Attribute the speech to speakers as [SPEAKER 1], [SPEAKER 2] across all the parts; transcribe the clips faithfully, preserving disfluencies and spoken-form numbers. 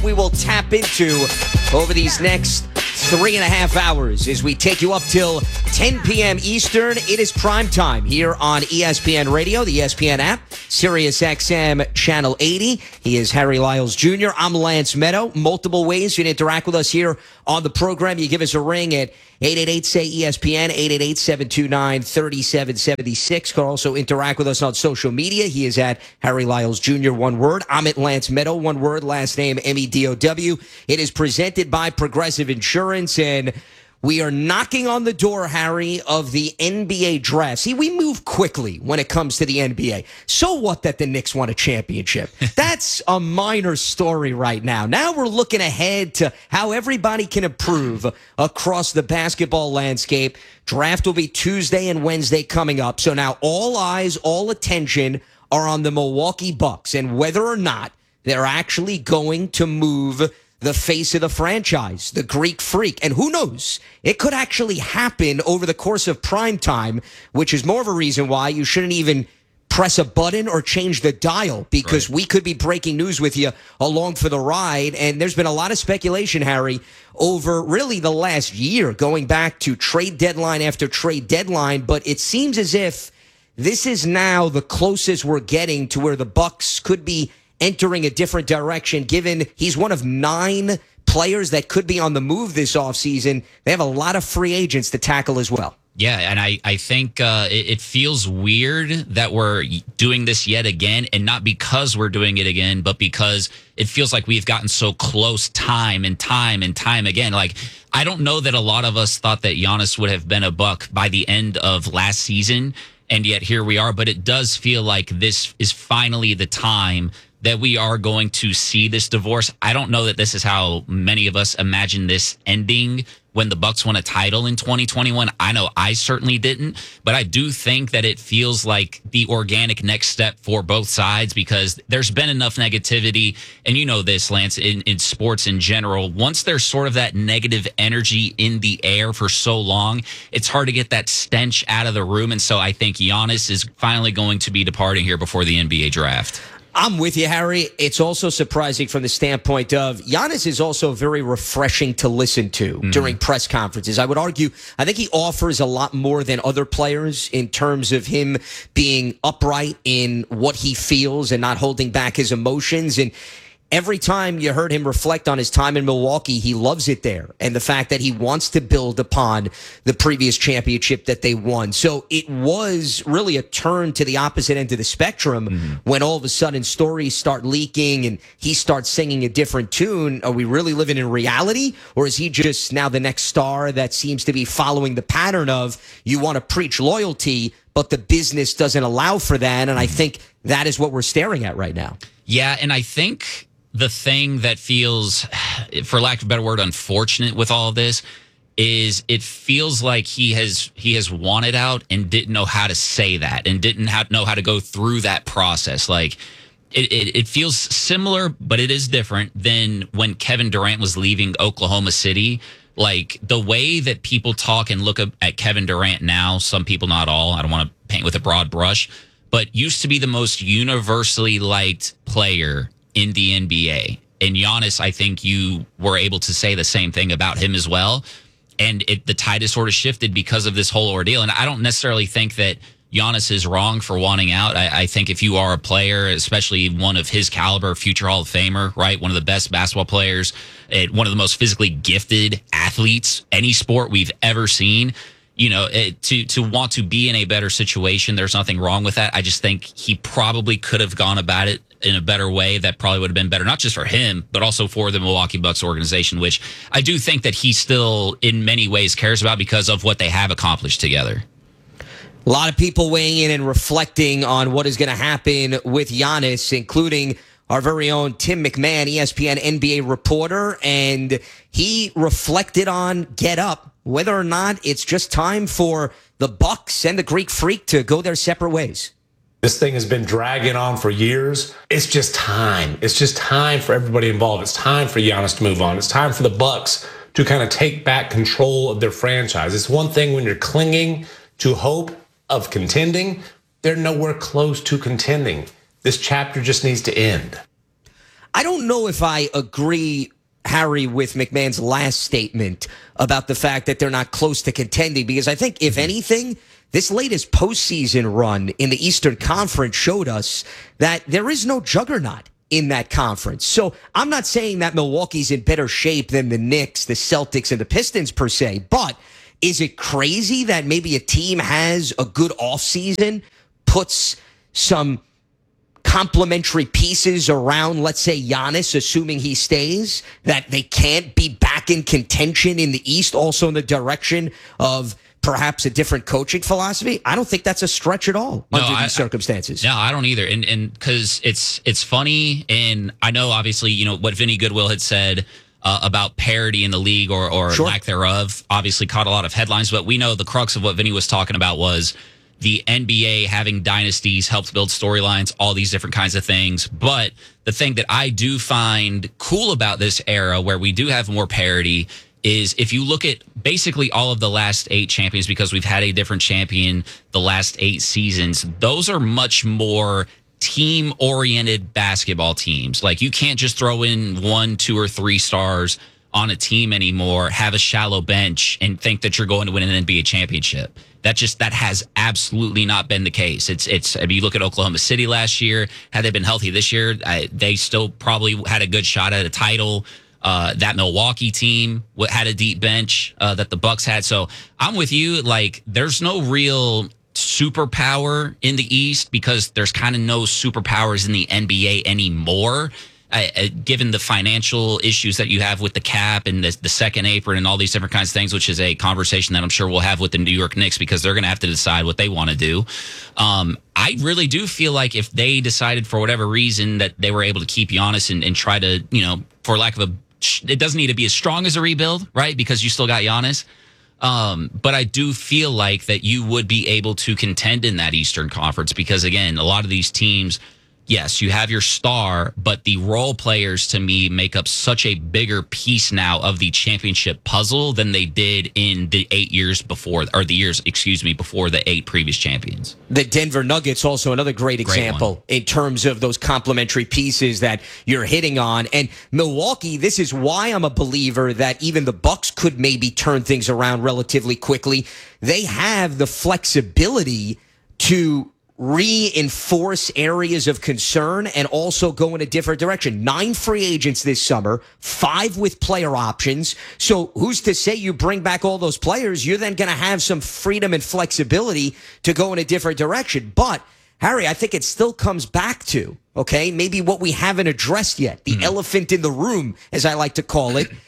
[SPEAKER 1] we will tap into over these next three and a half hours as we take you up till ten p.m. Eastern. It is prime time here on E S P N Radio, the E S P N app, Sirius X M Channel eighty. He is Harry Lyles Junior I'm Lance Meadow. Multiple ways you can interact with us here on the program. You give us a ring at eight eight eight, S A Y, E S P N, eight eight eight, seven two nine, three seven seven six. Can also interact with us on social media. He is at Harry Lyles Junior, one word. I'm at Lance Meadow, one word, last name M E D O W. It is presented by Progressive Insurance, and we are knocking on the door, Harry, of the N B A draft. See, we move quickly when it comes to the N B A. So what that the Knicks won a championship? That's a minor story right now. Now we're looking ahead to how everybody can improve across the basketball landscape. Draft will be Tuesday and Wednesday coming up. So now all eyes, all attention are on the Milwaukee Bucks and whether or not they're actually going to move the face of the franchise, the Greek Freak. And who knows, it could actually happen over the course of prime time, which is more of a reason why you shouldn't even press a button or change the dial, because right. we could be breaking news with you along for the ride. And there's been a lot of speculation, Harry, over really the last year, going back to trade deadline after trade deadline. But it seems as if this is now the closest we're getting to where the Bucks could be entering a different direction, given he's one of nine players that could be on the move this offseason. They have a lot of free agents to tackle as well.
[SPEAKER 2] Yeah, and I, I think uh, it, it feels weird that we're doing this yet again, and not because we're doing it again, but because it feels like we've gotten so close time and time and time again. Like, I don't know that a lot of us thought that Giannis would have been a Buck by the end of last season, and yet here we are. But it does feel like this is finally the time that we are going to see this divorce. I don't know that this is how many of us imagine this ending when the Bucks won a title in twenty twenty-one. I know I certainly didn't, but I do think that it feels like the organic next step for both sides, because there's been enough negativity. And you know this, Lance, in, in sports in general, once there's sort of that negative energy in the air for so long, it's hard to get that stench out of the room. And so I think Giannis is finally going to be departing here before the N B A draft.
[SPEAKER 1] I'm with you, Harry. It's also surprising from the standpoint of Giannis is also very refreshing to listen to mm-hmm. during press conferences. I would argue, I think he offers a lot more than other players in terms of him being upright in what he feels and not holding back his emotions. And every time you heard him reflect on his time in Milwaukee, he loves it there. And the fact that he wants to build upon the previous championship that they won. So it was really a turn to the opposite end of the spectrum mm-hmm. when all of a sudden stories start leaking and he starts singing a different tune. Are we really living in reality? Or is he just now the next star that seems to be following the pattern of you want to preach loyalty, but the business doesn't allow for that? And I think that is what we're staring at right now.
[SPEAKER 2] Yeah, and I think the thing that feels, for lack of a better word, unfortunate with all of this is it feels like he has he has wanted out and didn't know how to say that and didn't have, know how to go through that process. Like it, it, it feels similar, but it is different than when Kevin Durant was leaving Oklahoma City. Like the way that people talk and look at Kevin Durant now, some people, not all, I don't want to paint with a broad brush, but used to be the most universally liked player in the N B A. And Giannis, I think you were able to say the same thing about him as well. And it, the tide has sort of shifted because of this whole ordeal. And I don't necessarily think that Giannis is wrong for wanting out. I, I think if you are a player, especially one of his caliber, future Hall of Famer, right, one of the best basketball players, one of the most physically gifted athletes, any sport we've ever seen, you know, it, to to want to be in a better situation, there's nothing wrong with that. I just think he probably could have gone about it in a better way that probably would have been better, not just for him, but also for the Milwaukee Bucks organization, which I do think that he still in many ways cares about because of what they have accomplished together.
[SPEAKER 1] A lot of people weighing in and reflecting on what is going to happen with Giannis, including our very own Tim McMahon, E S P N N B A reporter, and he reflected on Get Up, whether or not it's just time for the Bucks and the Greek Freak to go their separate ways.
[SPEAKER 3] This thing has been dragging on for years. It's just time. It's just time for everybody involved. It's time for Giannis to move on. It's time for the Bucks to kind of take back control of their franchise. It's one thing when you're clinging to hope of contending. They're nowhere close to contending. This chapter just needs to end.
[SPEAKER 1] I don't know if I agree, Harry, with McMahon's last statement about the fact that they're not close to contending, because I think, if anything, this latest postseason run in the Eastern Conference showed us that there is no juggernaut in that conference. So I'm not saying that Milwaukee's in better shape than the Knicks, the Celtics, and the Pistons per se, but is it crazy that maybe a team has a good offseason, puts some complementary pieces around, let's say, Giannis, assuming he stays, that they can't be back in contention in the East, also in the direction of perhaps a different coaching philosophy? I don't think that's a stretch at all no, under these I, circumstances.
[SPEAKER 2] No, I don't either. And and because it's it's funny, and I know obviously, you know, what Vinny Goodwill had said uh, about parity in the league or, or sure. lack thereof obviously caught a lot of headlines, but we know the crux of what Vinny was talking about was the N B A having dynasties helps build storylines, all these different kinds of things. But the thing that I do find cool about this era where we do have more parity is if you look at basically all of the last eight champions, because we've had a different champion the last eight seasons, those are much more team-oriented basketball teams. Like, you can't just throw in one, two, or three stars on a team anymore, have a shallow bench, and think that you're going to win an N B A championship. That just that has absolutely not been the case. It's it's. I mean, you look at Oklahoma City last year. Had they been healthy this year, I, they still probably had a good shot at a title. Uh, that Milwaukee team had a deep bench uh, that the Bucks had. So I'm with you. Like, there's no real superpower in the East because there's kind of no superpowers in the N B A anymore. Uh, uh, given the financial issues that you have with the cap and the, the second apron and all these different kinds of things, which is a conversation that I'm sure we'll have with the New York Knicks because they're going to have to decide what they want to do. Um, I really do feel like if they decided for whatever reason that they were able to keep Giannis and, and try to, you know, for lack of a, it doesn't need to be as strong as a rebuild, right? Because you still got Giannis. Um, but I do feel like that you would be able to contend in that Eastern Conference because, again, a lot of these teams, yes, you have your star, but the role players to me make up such a bigger piece now of the championship puzzle than they did in the eight years before, or the years, excuse me, before the eight previous champions.
[SPEAKER 1] The Denver Nuggets, also another great example great in terms of those complementary pieces that you're hitting on. And Milwaukee, this is why I'm a believer that even the Bucks could maybe turn things around relatively quickly. They have the flexibility to reinforce areas of concern and also go in a different direction. Nine free agents this summer, five with player options. So who's to say you bring back all those players? You're then going to have some freedom and flexibility to go in a different direction. But, Harry, I think it still comes back to, okay, maybe what we haven't addressed yet, the mm-hmm. elephant in the room, as I like to call it.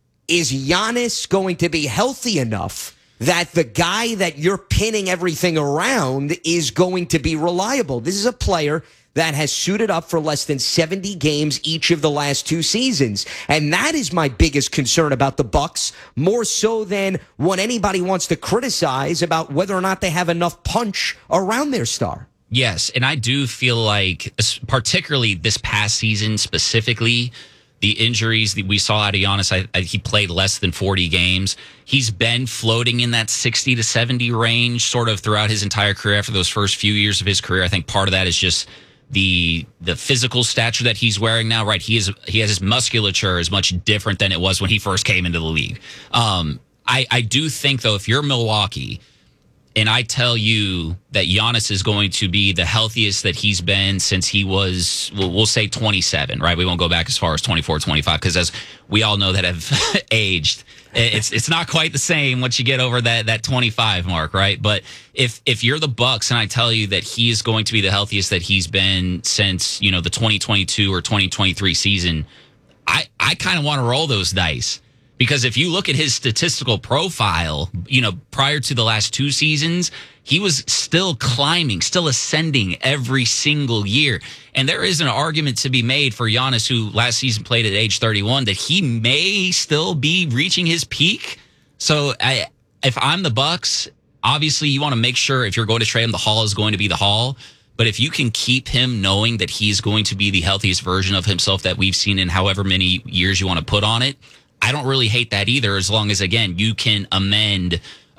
[SPEAKER 1] Is Giannis going to be healthy enough that the guy that you're pinning everything around is going to be reliable? This is a player that has suited up for less than seventy games each of the last two seasons. And that is my biggest concern about the Bucks, more so than what anybody wants to criticize about whether or not they have enough punch around their star.
[SPEAKER 2] Yes, and I do feel like, particularly this past season specifically, the injuries that we saw out of Giannis, I, I, he played less than forty games. He's been floating in that sixty to seventy range sort of throughout his entire career after those first few years of his career. I think part of that is just the the physical stature that he's wearing now, right? He is he has his musculature is much different than it was when he first came into the league. Um, I, I do think, though, if you're Milwaukee, and I tell you that Giannis is going to be the healthiest that he's been since he was, we'll, we'll say twenty-seven, right? We won't go back as far as twenty-four, twenty-five, because as we all know that have aged, it's it's not quite the same once you get over that that twenty-five mark, right? But if if you're the Bucks and I tell you that he is going to be the healthiest that he's been since, you know, the twenty twenty-two or twenty twenty-three season, I, I kind of want to roll those dice. Because if you look at his statistical profile, you know, prior to the last two seasons, he was still climbing, still ascending every single year. And there is an argument to be made for Giannis, who last season played at age thirty-one, that he may still be reaching his peak. So I, if I'm the Bucks, obviously you want to make sure if you're going to trade him, the haul is going to be the haul. But if you can keep him knowing that he's going to be the healthiest version of himself that we've seen in however many years you want to put on it, I don't really hate that either, as long as, again, you can amend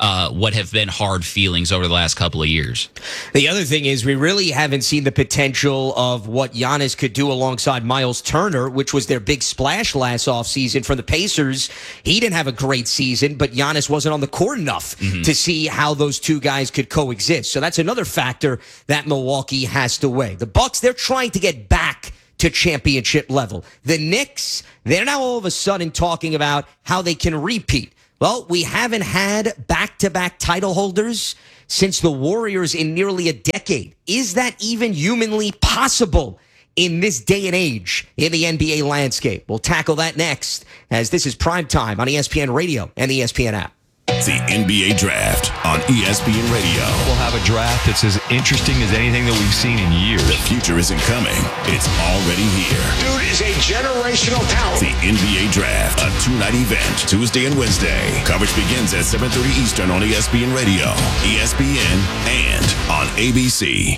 [SPEAKER 2] uh, what have been hard feelings over the last couple of years.
[SPEAKER 1] The other thing is we really haven't seen the potential of what Giannis could do alongside Miles Turner, which was their big splash last offseason for the Pacers. He didn't have a great season, but Giannis wasn't on the court enough mm-hmm. to see how those two guys could coexist. So that's another factor that Milwaukee has to weigh. The Bucks, they're trying to get back to championship level. The Knicks, they're now all of a sudden talking about how they can repeat. Well, we haven't had back-to-back title holders since the Warriors in nearly a decade. Is that even humanly possible in this day and age in the N B A landscape? We'll tackle that next, as this is Primetime on E S P N Radio and the E S P N app.
[SPEAKER 4] The N B A Draft on E S P N Radio.
[SPEAKER 5] We'll have a draft that's as interesting as anything that we've seen in years.
[SPEAKER 4] The future isn't coming. It's already here.
[SPEAKER 6] Dude is a generational talent.
[SPEAKER 4] The N B A Draft, a two-night event, Tuesday and Wednesday. Coverage begins at seven thirty Eastern on E S P N Radio, E S P N, and on A B C.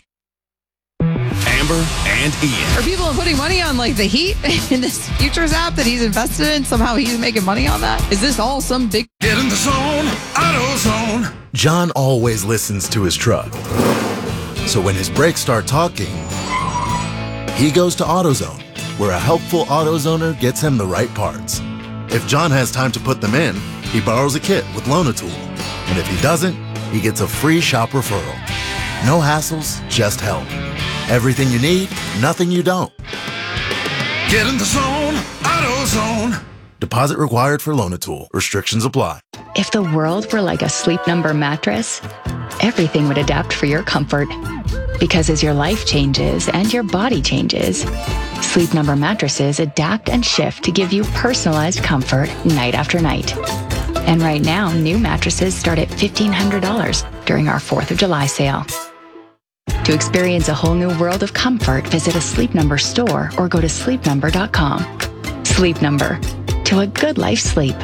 [SPEAKER 4] Amber and Ian.
[SPEAKER 7] Are people putting money on like the Heat in this futures app that he's invested in? Somehow he's making money on that? Is this all some big...
[SPEAKER 8] Get in the zone, AutoZone.
[SPEAKER 9] John always listens to his truck. So when his brakes start talking, he goes to AutoZone, where a helpful AutoZoner gets him the right parts. If John has time to put them in, he borrows a kit with Loan-A-Tool. And if he doesn't, he gets a free shop referral. No hassles, just help. Everything you need, nothing you don't.
[SPEAKER 8] Get in the zone, AutoZone.
[SPEAKER 9] Deposit required for Loan-A-Tool. Restrictions apply.
[SPEAKER 10] If the world were like a Sleep Number mattress, everything would adapt for your comfort. Because as your life changes and your body changes, Sleep Number mattresses adapt and shift to give you personalized comfort night after night. And right now, new mattresses start at fifteen hundred dollars during our fourth of July sale. To experience a whole new world of comfort, visit a Sleep Number store or go to sleep number dot com. Sleep Number. To a good life sleep.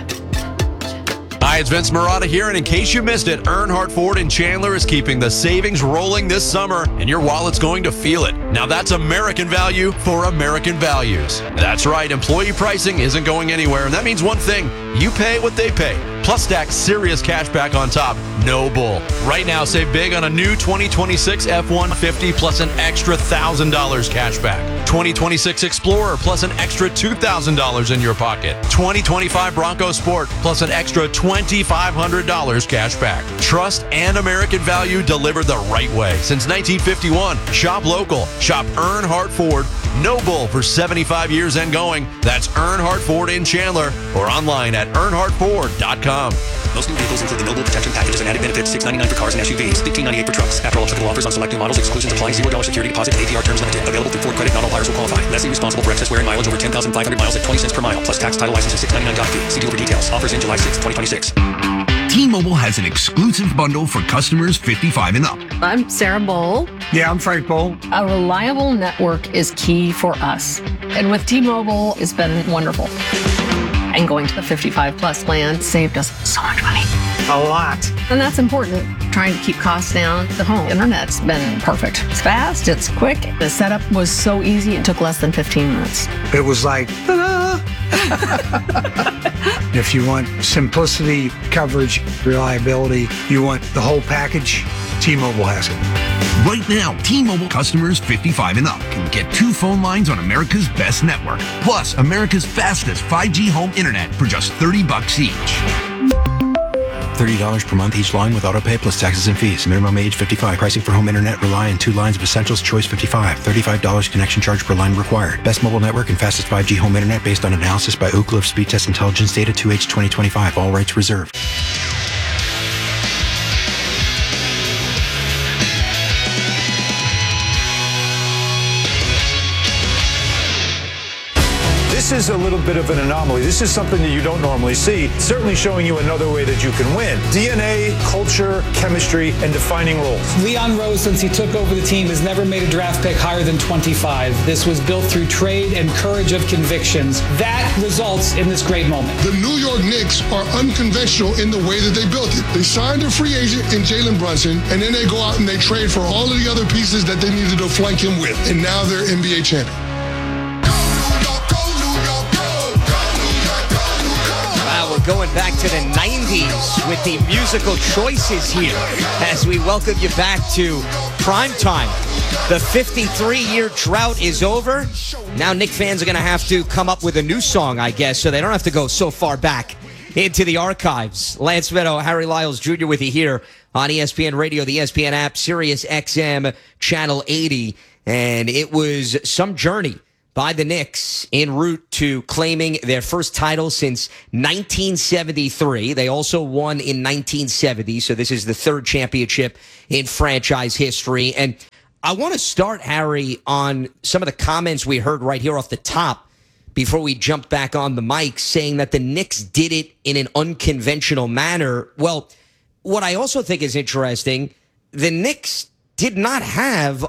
[SPEAKER 5] Hi, it's Vince Marotta here, and in case you missed it, Earnhardt Ford in Chandler is keeping the savings rolling this summer, and your wallet's going to feel it. Now that's American value for American values. That's right, employee pricing isn't going anywhere, and that means one thing: you pay what they pay. Plus stack serious cash back on top. No bull. Right now, save big on a new twenty twenty-six F one fifty plus an extra one thousand dollars cash back. twenty twenty-six Explorer plus an extra two thousand dollars in your pocket. twenty twenty-five Bronco Sport plus an extra twenty-five hundred dollars cash back. Trust and American value delivered the right way. Since nineteen fifty-one, shop local. Shop Earnhardt Ford. No bull for seventy-five years and going. That's Earnhardt Ford in Chandler or online at earnhardt ford dot com.
[SPEAKER 11] Most new vehicles include the Noble Protection Packages and added benefits, six ninety-nine for cars and S U Vs, fifteen ninety-eight for trucks. After all applicable offers on select new models, exclusions apply, zero dollars security deposit, A P R terms limited. Available through Ford Credit, not all buyers will qualify. Lessee responsible for excess wear and mileage over ten thousand five hundred miles at twenty cents per mile, plus tax, title, license, and six ninety-nine doc fee. See dealer for details. Offers in July sixth, twenty twenty-six.
[SPEAKER 12] T-Mobile has an exclusive bundle for customers fifty-five and up.
[SPEAKER 13] I'm Sarah Bowl.
[SPEAKER 8] Yeah, I'm Frank Bowl.
[SPEAKER 13] A reliable network is key for us. And with T-Mobile, it's been wonderful. And going to the fifty-five plus plan saved us so much money.
[SPEAKER 8] A lot.
[SPEAKER 13] And that's important. Trying to keep costs down. The home internet's been perfect. It's fast, it's quick. The setup was so easy, it took less than fifteen minutes.
[SPEAKER 8] It was like, ta-da! If you want simplicity, coverage, reliability, you want the whole package, T-Mobile has it.
[SPEAKER 12] Right now, T-Mobile customers fifty-five and up can get two phone lines on America's best network, plus America's fastest five G home internet for just thirty bucks each.
[SPEAKER 14] thirty dollars per month each line with autopay plus taxes and fees. Minimum age fifty-five. Pricing for home internet rely on two lines of Essentials Choice fifty-five. thirty-five dollars connection charge per line required. Best mobile network and fastest five G home internet based on analysis by Ookla of Speed Test Intelligence data two H twenty twenty-five. All rights reserved.
[SPEAKER 15] This is a little bit of an anomaly. This is something that you don't normally see. Certainly showing you another way that you can win. D N A, culture, chemistry, and defining roles.
[SPEAKER 16] Leon Rose, since he took over the team, has never made a draft pick higher than twenty-five. This was built through trade and courage of convictions. That results in this great moment.
[SPEAKER 17] The New York Knicks are unconventional in the way that they built it. They signed a free agent in Jalen Brunson, and then they go out and they trade for all of the other pieces that they needed to flank him with. And now they're N B A champion.
[SPEAKER 1] going back to the nineties with the musical choices here as we welcome you back to Primetime. The fifty-three-year drought is over. Now Knick fans are going to have to come up with a new song, I guess, so they don't have to go so far back into the archives. Lance Meadow, Harry Lyles Junior with you here on E S P N Radio, the E S P N app, Sirius X M, Channel eighty. And it was some journey by the Knicks en route to claiming their first title since nineteen seventy-three. They also won in nineteen seventy, so this is the third championship in franchise history. And I want to start, Harry, on some of the comments we heard right here off the top before we jump back on the mic, saying that the Knicks did it in an unconventional manner. Well, what I also think is interesting, the Knicks did not have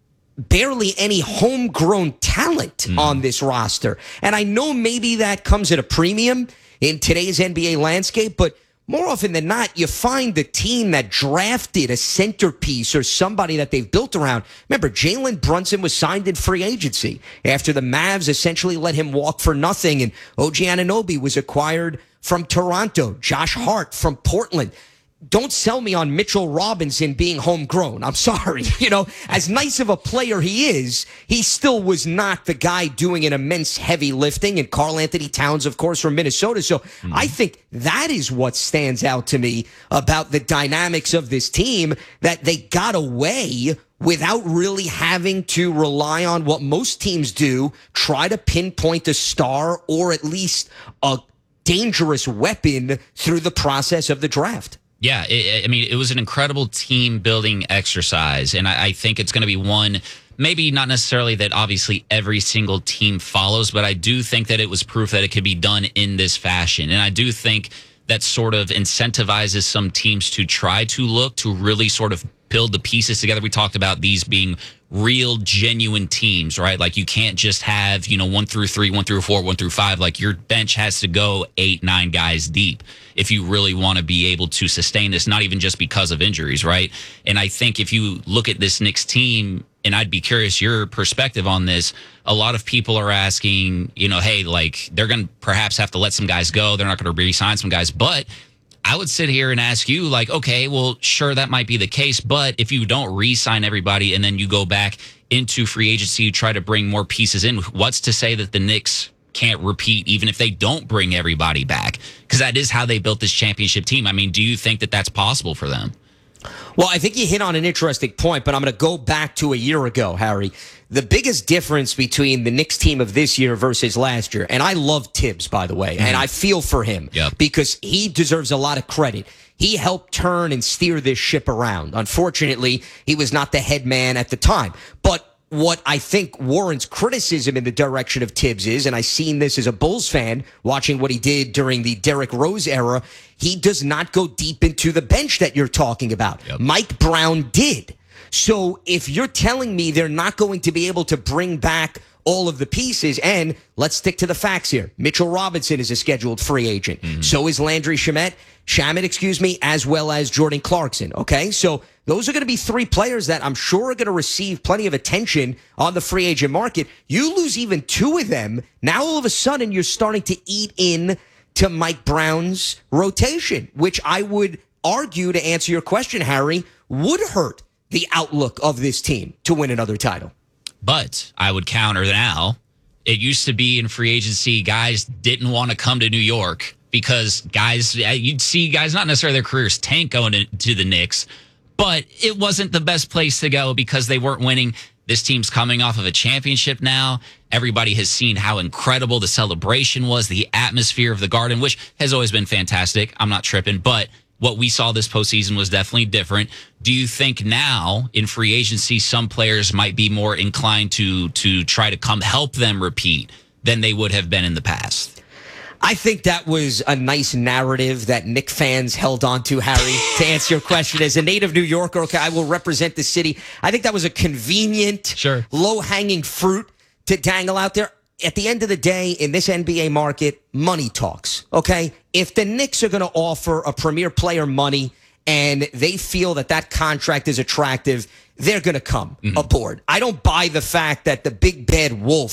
[SPEAKER 1] barely any homegrown talent mm. on this roster. And I know maybe that comes at a premium in today's N B A landscape, but more often than not, you find the team that drafted a centerpiece or somebody that they've built around. Remember, Jalen Brunson was signed in free agency after the Mavs essentially let him walk for nothing, and O G Anunoby was acquired from Toronto, Josh Hart from Portland. Don't sell me on Mitchell Robinson being homegrown. I'm sorry. You know, as nice of a player he is, he still was not the guy doing an immense heavy lifting. And Karl Anthony Towns, of course, from Minnesota. So mm-hmm. I think that is what stands out to me about the dynamics of this team, that they got away without really having to rely on what most teams do, try to pinpoint a star or at least a dangerous weapon through the process of the draft.
[SPEAKER 2] Yeah, it, I mean, it was an incredible team-building exercise, and I, I think it's going to be one, maybe not necessarily that obviously every single team follows, but I do think that it was proof that it could be done in this fashion, and I do think that sort of incentivizes some teams to try to look to really sort of build the pieces together. We talked about these being real, genuine teams, right? Like you can't just have, you know, one through three, one through four, one through five. Like your bench has to go eight, nine guys deep if you really want to be able to sustain this, not even just because of injuries, right? And I think if you look at this Knicks team, and I'd be curious your perspective on this, a lot of people are asking, you know, hey, like they're going to perhaps have to let some guys go. They're not going to re-sign some guys, but I would sit here and ask you, like, okay, well, sure, that might be the case, but if you don't re-sign everybody and then you go back into free agency, you try to bring more pieces in, what's to say that the Knicks can't repeat even if they don't bring everybody back? Because that is how they built this championship team. I mean, do you think that that's possible for them?
[SPEAKER 1] Well, I think you hit on an interesting point, but I'm going to go back to a year ago, Harry. The biggest difference between the Knicks team of this year versus last year, and I love Tibbs, by the way, mm-hmm. and I feel for him yep. because he deserves a lot of credit. He helped turn and steer this ship around. Unfortunately, he was not the head man at the time. But what I think warrants criticism in the direction of Tibbs is, and I've seen this as a Bulls fan, watching what he did during the Derrick Rose era, he does not go deep into the bench that you're talking about. Yep. Mike Brown did. So if you're telling me they're not going to be able to bring back all of the pieces, and let's stick to the facts here. Mitchell Robinson is a scheduled free agent. Mm-hmm. So is Landry Shamet, Shamet, excuse me, as well as Jordan Clarkson. Okay, so those are going to be three players that I'm sure are going to receive plenty of attention on the free agent market. You lose even two of them, now all of a sudden you're starting to eat in to Mike Brown's rotation, which I would argue, to answer your question, Harry, would hurt the outlook of this team to win another title.
[SPEAKER 2] But I would counter now. It used to be in free agency, guys didn't want to come to New York because guys, you'd see guys, not necessarily their careers tank going to, to the Knicks, but it wasn't the best place to go because they weren't winning. This team's coming off of a championship now. Everybody has seen how incredible the celebration was, the atmosphere of the Garden, which has always been fantastic. I'm not tripping, but what we saw this postseason was definitely different. Do you think now in free agency, some players might be more inclined to to try to come help them repeat than they would have been in the past?
[SPEAKER 1] I think that was a nice narrative that Knick fans held on to, Harry, to answer your question. As a native New Yorker, okay, I will represent the city. I think that was a convenient, sure. low-hanging fruit to dangle out there. At the end of the day, in this N B A market, money talks, okay? If the Knicks are going to offer a premier player money and they feel that that contract is attractive, they're going to come mm-hmm. aboard. I don't buy the fact that the big bad wolf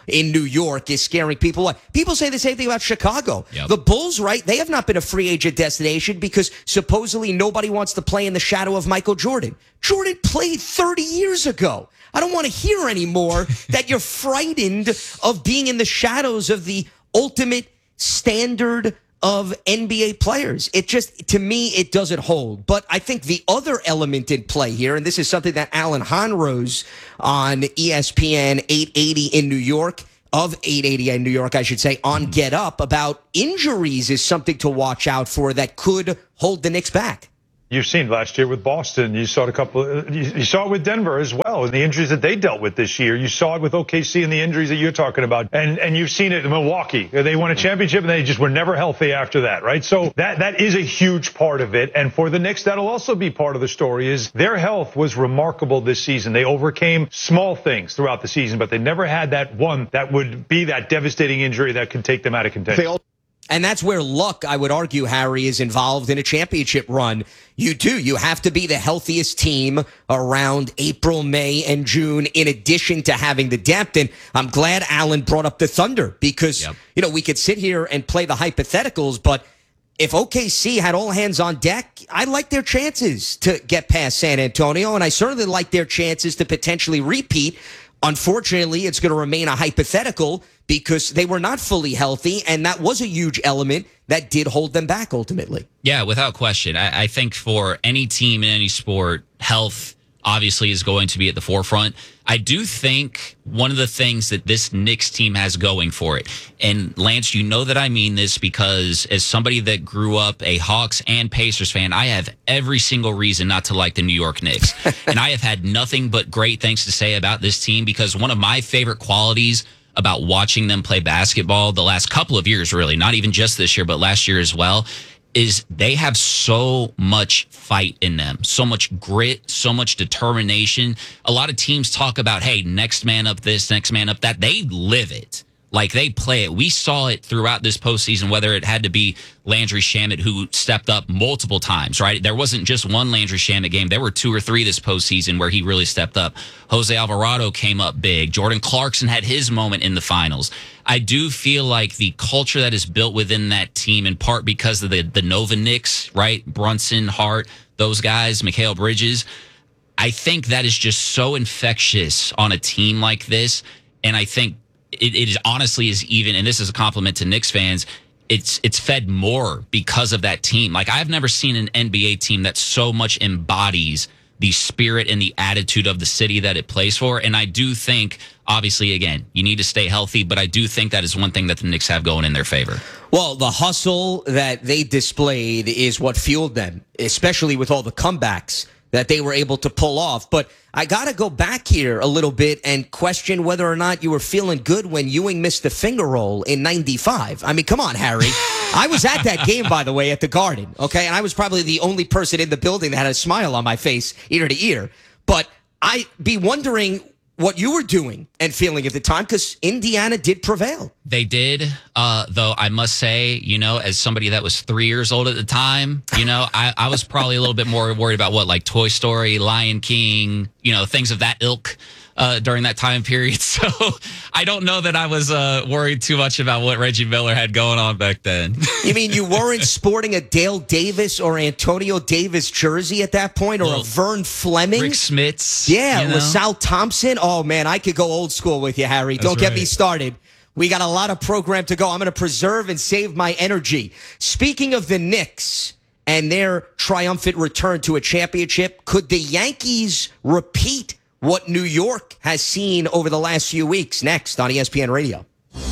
[SPEAKER 1] in New York is scaring people away. People say the same thing about Chicago.
[SPEAKER 2] Yep.
[SPEAKER 1] The Bulls, right? They have not been a free agent destination because supposedly nobody wants to play in the shadow of Michael Jordan. Jordan played thirty years ago. I don't want to hear anymore that you're frightened of being in the shadows of the ultimate standard of N B A players. It just, to me, it doesn't hold. But I think the other element in play here, and this is something that Alan Honrose on E S P N eight eighty in New York, of eight eighty in New York, I should say, on Get Up, about injuries is something to watch out for that could hold the Knicks back.
[SPEAKER 15] You've seen last year with Boston. You saw it a couple. You, you saw it with Denver as well, and the injuries that they dealt with this year. You saw it with O K C and the injuries that you're talking about, and and you've seen it in Milwaukee. They won a championship and they just were never healthy after that, right? So that that is a huge part of it. And for the Knicks, that'll also be part of the story. Is their health was remarkable this season. They overcame small things throughout the season, but they never had that one that would be that devastating injury that could take them out of contention.
[SPEAKER 1] And that's where luck, I would argue, Harry, is involved in a championship run. You do. You have to be the healthiest team around April, May, and June, in addition to having the depth. And I'm glad Alan brought up the Thunder because, yep. you know, we could sit here and play the hypotheticals, but if O K C had all hands on deck, I like their chances to get past San Antonio, and I certainly like their chances to potentially repeat. Unfortunately, it's going to remain a hypothetical because they were not fully healthy, and that was a huge element that did hold them back ultimately.
[SPEAKER 2] Yeah, without question. I, I think for any team in any sport, health obviously is going to be at the forefront. I do think one of the things that this Knicks team has going for it, and Lance, you know that I mean this because as somebody that grew up a Hawks and Pacers fan, I have every single reason not to like the New York Knicks. And I have had nothing but great things to say about this team because one of my favorite qualities about watching them play basketball the last couple of years, really, not even just this year, but last year as well, is they have so much fight in them, so much grit, so much determination. A lot of teams talk about, hey, next man up this, next man up that. They live it. Like, they play it. We saw it throughout this postseason, whether it had to be Landry Shamet, who stepped up multiple times, right? There wasn't just one Landry Shamet game. There were two or three this postseason where he really stepped up. Jose Alvarado came up big. Jordan Clarkson had his moment in the finals. I do feel like the culture that is built within that team, in part because of the, the Nova Knicks, right? Brunson, Hart, those guys, Mikal Bridges. I think that is just so infectious on a team like this. And I think It, it is honestly is even, and this is a compliment to Knicks fans, it's it's fed more because of that team. Like, I've never seen an N B A team that so much embodies the spirit and the attitude of the city that it plays for. And I do think, obviously, again, you need to stay healthy, but I do think that is one thing that the Knicks have going in their favor.
[SPEAKER 1] Well, the hustle that they displayed is what fueled them, especially with all the comebacks that they were able to pull off. But I got to go back here a little bit and question whether or not you were feeling good when Ewing missed the finger roll in ninety-five. I mean, come on, Harry. I was at that game, by the way, at the Garden, okay? And I was probably the only person in the building that had a smile on my face ear to ear. But I'd be wondering what you were doing and feeling at the time, because Indiana did prevail.
[SPEAKER 2] They did, uh, though I must say, you know, as somebody that was three years old at the time, you know, I, I was probably a little bit more worried about what, like Toy Story, Lion King, you know, things of that ilk uh, during that time period. So I don't know that I was uh, worried too much about what Reggie Miller had going on back then.
[SPEAKER 1] You mean you weren't sporting a Dale Davis or Antonio Davis jersey at that point, or well, a Vern Fleming?
[SPEAKER 2] Rick Smits.
[SPEAKER 1] Yeah,
[SPEAKER 2] you know?
[SPEAKER 1] LaSalle Thompson. Oh, man, I could go old school with you, Harry. That's don't get right. me started. We got a lot of program to go. I'm going to preserve and save my energy. Speaking of the Knicks and their triumphant return to a championship, could the Yankees repeat what New York has seen over the last few weeks? Next on E S P N Radio.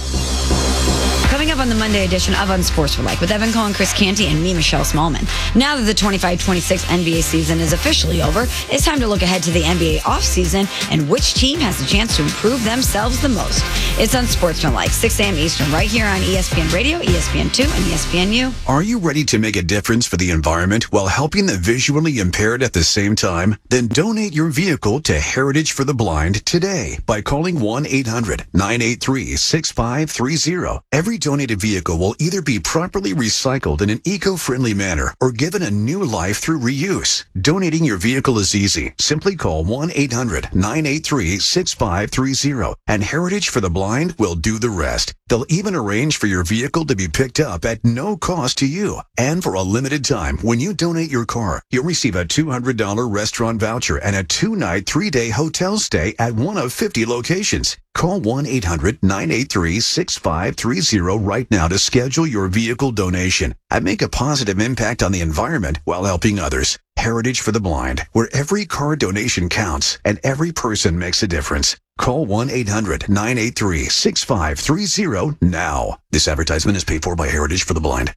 [SPEAKER 7] Coming up on the Monday edition of Unsportsmanlike with Evan Cohen, Chris Canty, and me, Michelle Smallman. Now that the twenty-five twenty-six N B A season is officially over, it's time to look ahead to the N B A offseason and which team has the chance to improve themselves the most. It's Unsportsmanlike, six a.m. Eastern, right here on E S P N Radio, E S P N two, and E S P N U.
[SPEAKER 18] Are you ready to make a difference for the environment while helping the visually impaired at the same time? Then donate your vehicle to Heritage for the Blind today by calling one eight hundred nine eight three six five three zero. Every donated donated vehicle will either be properly recycled in an eco-friendly manner or given a new life through reuse. Donating your vehicle is easy. Simply call one eight hundred nine eight three six five three zero and Heritage for the Blind will do the rest. They'll even arrange for your vehicle to be picked up at no cost to you. And for a limited time, when you donate your car, you'll receive a two hundred dollars restaurant voucher and a two-night, three-day hotel stay at one of fifty locations. Call one eight hundred nine eight three six five three zero right now to schedule your vehicle donation and make a positive impact on the environment while helping others. Heritage for the Blind, where every car donation counts and every person makes a difference. Call one eight hundred nine eight three six five three zero now. This advertisement is paid for by Heritage for the Blind.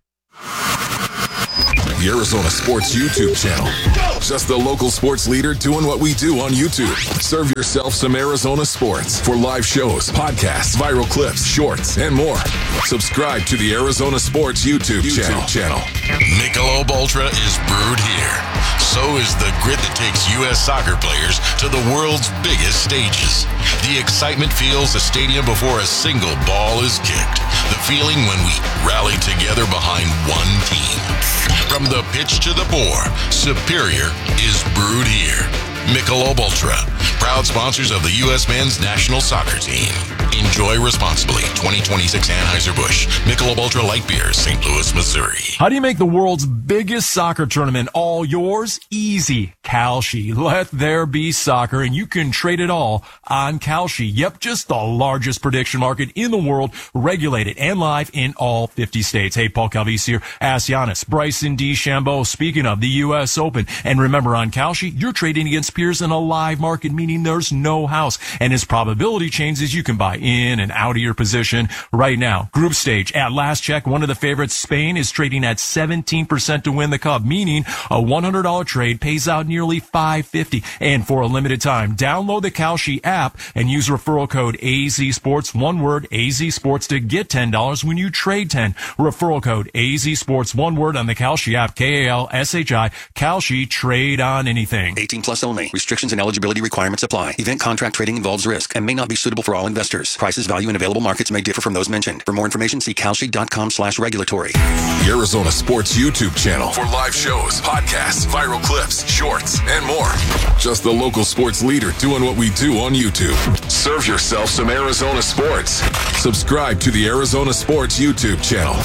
[SPEAKER 19] The Arizona Sports YouTube channel. Just the local sports leader doing what we do on YouTube. Serve yourself some Arizona sports for live shows, podcasts, viral clips, shorts, and more. Subscribe to the Arizona Sports YouTube, YouTube channel. channel.
[SPEAKER 20] Michelob Ultra is brewed here. So is the grit that takes U S soccer players to the world's biggest stages. The excitement fills the stadium before a single ball is kicked. The feeling when we rally together behind one team. From the pitch to the bore, Superior is brewed here. Michelob Ultra, proud sponsors of the U S men's national soccer team. Enjoy responsibly. twenty twenty-six Anheuser-Busch. Michelob Ultra Light Beer, Saint Louis, Missouri.
[SPEAKER 21] How do you make the world's biggest soccer tournament all yours? Easy. Kalshi. Let there be soccer, and you can trade it all on Kalshi. Yep, just the largest prediction market in the world, regulated and live in all fifty states. Hey, Paul Calvisi here. Ask Giannis, Bryson DeChambeau. Speaking of the U S Open. And remember, on Kalshi, you're trading against peers in a live market, meaning there's no house. And as probability changes, you can buy in and out of your position right now. Group stage. At last check, one of the favorites, Spain, is trading at seventeen percent to win the cup, meaning a one hundred dollars trade pays out nearly five hundred fifty dollars. And for a limited time, download the Kalshi app and use referral code A Z Sports, one word, A Z Sports, to get ten dollars when you trade ten. Referral code A Z Sports, one word, on the Kalshi app, K A L S H I, Kalshi, trade on anything.
[SPEAKER 11] eighteen plus only. Restrictions and eligibility requirements apply. Event contract trading involves risk and may not be suitable for all investors. Prices, value, and available markets may differ from those mentioned. For more information, see kalshi.com slash regulatory.
[SPEAKER 19] The Arizona Sports YouTube channel for live shows, podcasts, viral clips, shorts, and more. Just the local sports leader doing what we do on YouTube. Serve yourself some Arizona sports. Subscribe to the Arizona Sports YouTube channel.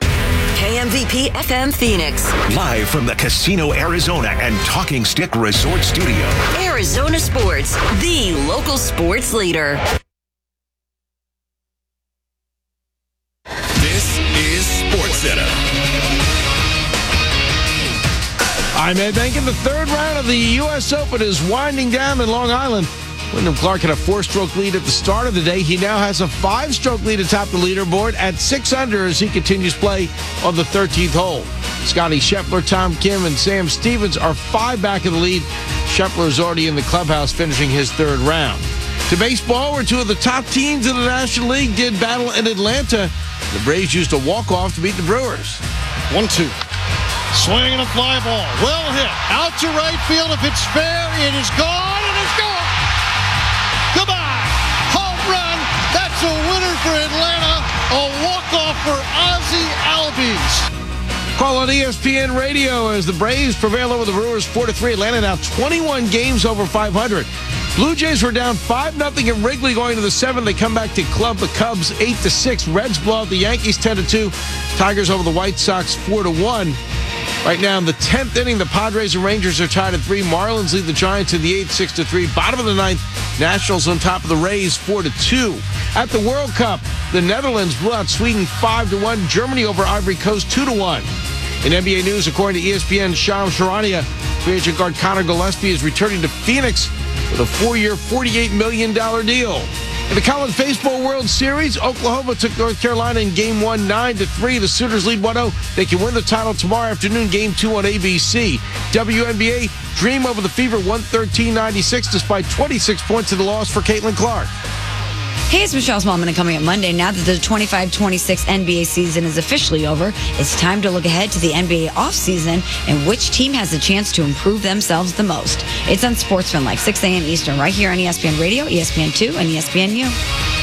[SPEAKER 22] K M V P F M Phoenix.
[SPEAKER 23] Live from the Casino Arizona and Talking Stick Resort Studio.
[SPEAKER 22] Arizona Sports, the local sports leader.
[SPEAKER 19] This is SportsCenter.
[SPEAKER 24] I'm Ed Benkin. The third round of the U S Open is winding down in Long Island. Wyndham Clark had a four-stroke lead at the start of the day. He now has a five-stroke lead atop the leaderboard at six under as he continues play on the thirteenth hole. Scotty Scheffler, Tom Kim, and Sam Stevens are five back in the lead. Scheffler is already in the clubhouse finishing his third round. To baseball, where two of the top teams in the National League did battle in Atlanta. The Braves used a walk-off to beat the Brewers.
[SPEAKER 25] one two. Swing and a fly ball. Well hit. Out to right field. If it's fair, it is gone, and it's gone. Goodbye. Home run. That's a winner for Atlanta. A walk-off for Ozzie Albies.
[SPEAKER 24] Call on E S P N Radio as the Braves prevail over the Brewers four to three. Atlanta now twenty-one games over five hundred. Blue Jays were down five nothing at Wrigley going to the seventh. They come back to club the Cubs eight to six. Reds blow out the Yankees ten to two. Tigers over the White Sox four to one. Right now in the tenth inning, the Padres and Rangers are tied at three. Marlins lead the Giants in the eighth, six to three. Bottom of the ninth, Nationals on top of the Rays, four to two. At the World Cup, the Netherlands blew out Sweden five to one. Germany over Ivory Coast, two to one. In N B A news, according to E S P N, Shams Charania, free agent guard Connor Gillespie is returning to Phoenix with a four-year, forty-eight million dollars deal. In the College Baseball World Series, Oklahoma took North Carolina in Game one, nine to three. The Sooners lead one oh. They can win the title tomorrow afternoon, Game two on A B C. W N B A, Dream over the Fever, one thirteen ninety-six, despite twenty-six points of the loss for Caitlin Clark.
[SPEAKER 7] Hey, it's Michelle Smallman, and coming up Monday, now that the twenty-five twenty-six N B A season is officially over, it's time to look ahead to the N B A offseason and which team has a chance to improve themselves the most. It's on Sportsman Life, six a.m. Eastern, right here on E S P N Radio, E S P N two, and E S P N U.